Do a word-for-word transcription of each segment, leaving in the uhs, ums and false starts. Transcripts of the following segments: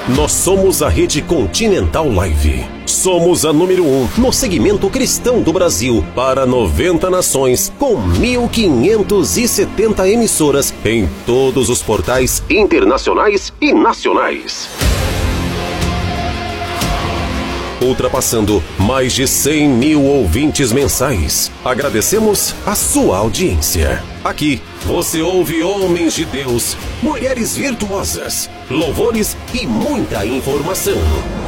Nós somos a Rede Continental Live. Somos a número um no segmento cristão do Brasil para noventa nações, com mil quinhentas e setenta emissoras em todos os portais internacionais e nacionais. Ultrapassando mais de cem mil ouvintes mensais. Agradecemos a sua audiência. Aqui você ouve homens de Deus, mulheres virtuosas, louvores e muita informação.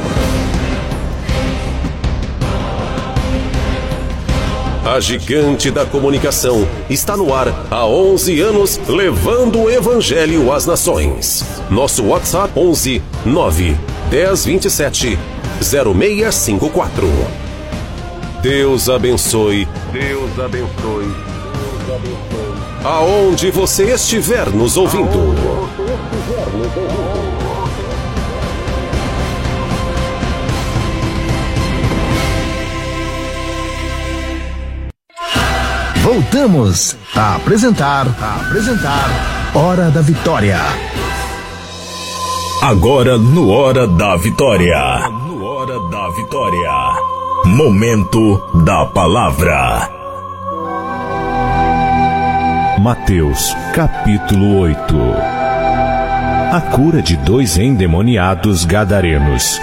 A gigante da comunicação está no ar há onze anos, levando o evangelho às nações. Nosso WhatsApp onze nove dez vinte e sete zero seis cinco quatro. Deus abençoe. Deus abençoe. Deus abençoe. Aonde você estiver nos ouvindo. Voltamos a apresentar, a apresentar Hora da Vitória. Agora no Hora da Vitória. No Hora da Vitória. Momento da Palavra. Mateus, capítulo oito. A cura de dois endemoniados gadarenos.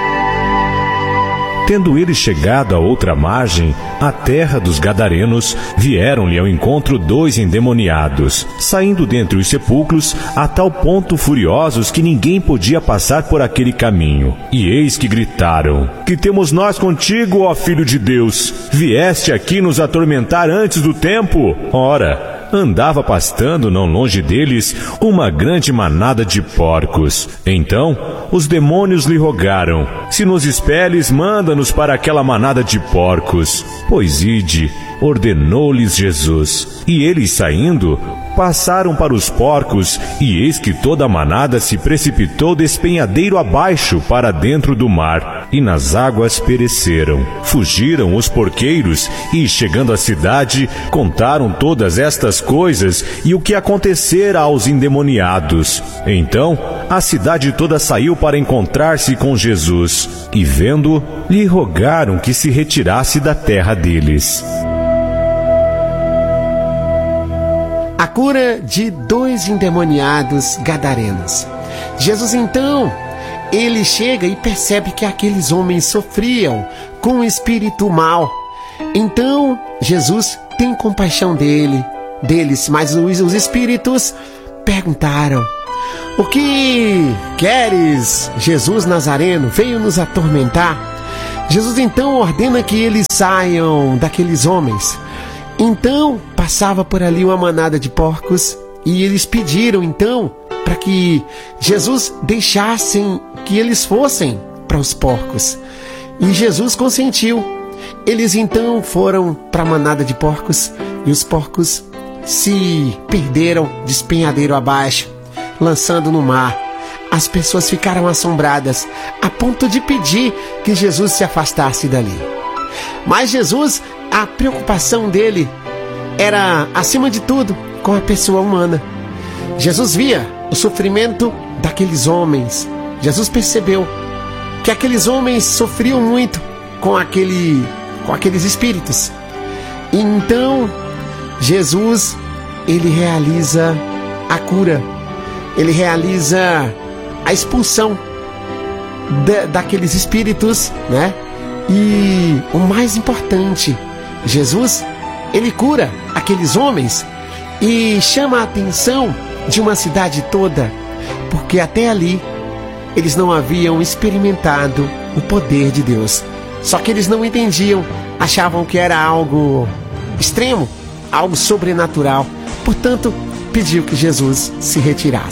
Tendo eles chegado à outra margem, a terra dos gadarenos, vieram-lhe ao encontro dois endemoniados, saindo dentre os sepulcros, a tal ponto furiosos que ninguém podia passar por aquele caminho. E eis que gritaram: Que temos nós contigo, ó Filho de Deus? Vieste aqui nos atormentar antes do tempo? Ora, andava pastando não longe deles uma grande manada de porcos. Então os demônios lhe rogaram: Se nos expeles, manda-nos para aquela manada de porcos. Pois ide, ordenou-lhes Jesus. E eles, saindo, passaram para os porcos, e eis que toda a manada se precipitou despenhadeiro abaixo para dentro do mar, e nas águas pereceram. Fugiram os porqueiros, e chegando à cidade, contaram todas estas coisas e o que acontecera aos endemoniados. Então a cidade toda saiu para encontrar-se com Jesus, e vendo, lhe rogaram que se retirasse da terra deles. A cura de dois endemoniados gadarenos. Jesus, então, ele chega e percebe que aqueles homens sofriam com um espírito mau. Então, Jesus tem compaixão dele, deles, mas os, os espíritos perguntaram: O que queres, Jesus Nazareno? Veio nos atormentar? Jesus, então, ordena que eles saiam daqueles homens. Então passava por ali uma manada de porcos, e eles pediram então para que Jesus deixassem que eles fossem para os porcos. E Jesus consentiu. Eles então foram para a manada de porcos, e os porcos se perderam despenhadeiro abaixo, lançando no mar. As pessoas ficaram assombradas, a ponto de pedir que Jesus se afastasse dali. Mas Jesus, a preocupação dele era, acima de tudo, com a pessoa humana. Jesus via o sofrimento daqueles homens. Jesus percebeu que aqueles homens sofriam muito com, aquele, com aqueles espíritos. E então, Jesus, ele realiza a cura. Ele realiza a expulsão da, daqueles espíritos, né? E o mais importante, Jesus, ele cura aqueles homens e chama a atenção de uma cidade toda, porque até ali eles não haviam experimentado o poder de Deus. Só que eles não entendiam, achavam que era algo extremo, algo sobrenatural. Portanto, pediu que Jesus se retirasse.